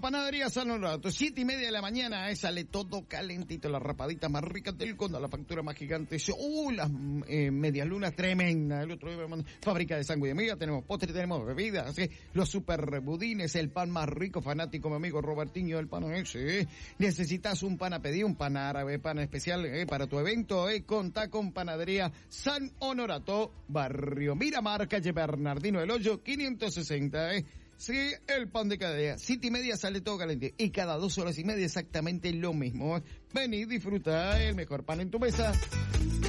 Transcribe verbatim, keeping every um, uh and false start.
Panadería San Honorato, siete y media de la mañana, eh, sale todo calentito, las rapaditas más ricas del Conda, la factura más gigante, uh, las eh, medias lunas tremendas, el otro día me mandó, fábrica de sándwich, amiga, tenemos postre, tenemos bebidas, ¿sí? Los super budines, el pan más rico, fanático, mi amigo Robertinho del pan ese, ¿eh? Necesitas un pan a pedir, un pan árabe, pan especial, eh, para tu evento, eh, contá con Panadería San Honorato, Barrio Miramar, calle Bernardino del Hoyo, quinientos sesenta, eh. Sí, el pan de cada día. Siete y media sale todo caliente. Y cada dos horas y media exactamente lo mismo. Ven y disfruta el mejor pan en tu mesa.